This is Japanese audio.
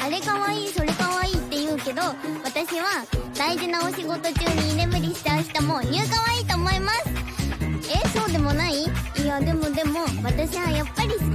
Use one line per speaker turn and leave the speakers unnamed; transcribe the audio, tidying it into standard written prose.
あれかわいいそれかわいいって言うけど、私は大事なお仕事中に居眠りして明日もニューかわいいと思います。そうでもない？いやでも私はやっぱり好き。